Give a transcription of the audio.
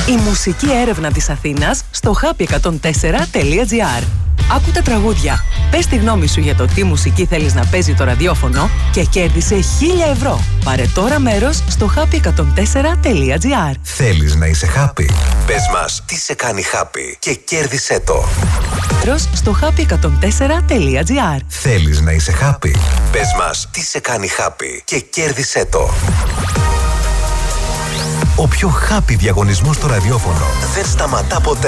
Η μουσική έρευνα της Αθήνας στο happy104.gr. Άκου τα τραγούδια. Πες τη γνώμη σου για το τι μουσική θέλεις να παίζει το ραδιόφωνο και κέρδισε 1.000 ευρώ. Πάρε τώρα μέρος στο happy104.gr. Θέλεις να είσαι happy? Πες μας τι σε κάνει happy και κέρδισέ το. Στο happy104.gr. Θέλεις να είσαι happy? Πες μας τι σε κάνει happy και κέρδισέ το. Ο πιο happy διαγωνισμός στο ραδιόφωνο δεν σταματά ποτέ.